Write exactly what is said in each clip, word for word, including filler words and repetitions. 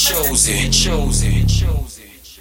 chosen, chosen, chosen.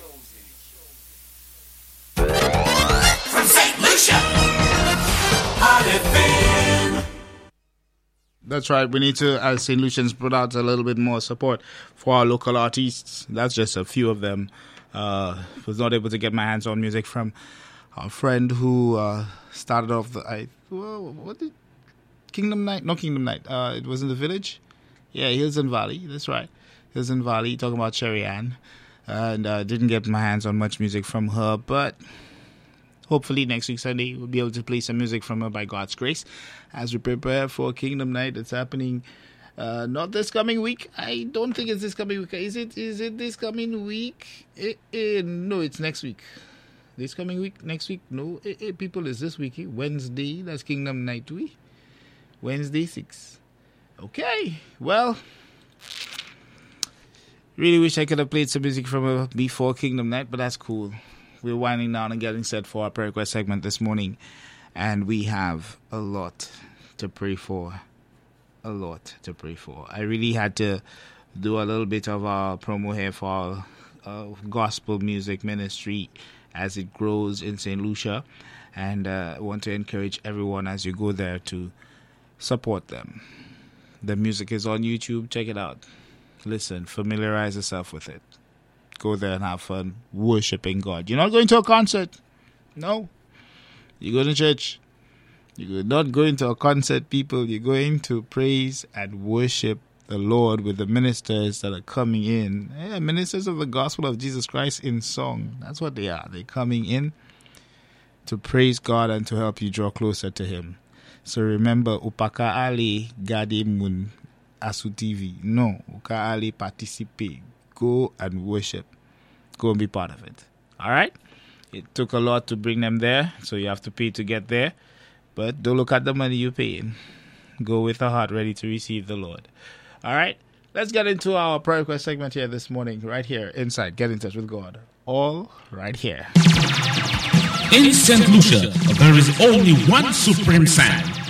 From Saint Lucia, Hot F M. That's right. We need to, as Saint Lucians, put out a little bit more support for our local artists. That's just a few of them. Uh, was not able to get my hands on music from a friend who uh, started off the I well, what did Kingdom Night? No Kingdom Night. Uh, it was in the village. Yeah, Hills and Valley. That's right. Hills and Valley. Talking about Cherry Ann, and uh, didn't get my hands on much music from her, but hopefully next week Sunday we'll be able to play some music from her by God's grace as we prepare for Kingdom Night. It's happening. Uh, not this coming week. I don't think it's this coming week. Is it? Is it this coming week? Eh, eh, no, it's next week. This coming week, next week. No, eh, eh, people, is this week? Eh? Wednesday. That's Kingdom Night week. Wednesday six. Okay. Well, really wish I could have played some music from her before Kingdom Night, but that's cool. We're winding down and getting set for our prayer request segment this morning, and we have a lot to pray for. A lot to pray for. I really had to do a little bit of a promo here for our uh, gospel music ministry as it grows in Saint Lucia, and uh, I want to encourage everyone as you go there to support them. The music is on YouTube. Check it out. Listen, familiarize yourself with it. Go there and have fun worshiping God. You're not going to a concert. No. You go to church. You're not going to a concert, people. You're going to praise and worship the Lord with the ministers that are coming in. Yeah, ministers of the gospel of Jesus Christ in song. That's what they are. They're coming in to praise God and to help you draw closer to Him. So remember, Upaka Ali Gade Mun Asu T V. No, Uka Ali participate. Go and worship. Go and be part of it. All right? It took a lot to bring them there, so you have to pay to get there. But don't look at the money you're paying. Go with a heart ready to receive the Lord. All right? Let's get into our prayer request segment here this morning, right here, inside Get in Touch with God. All right here. In Saint Lucia, there is only one supreme sound.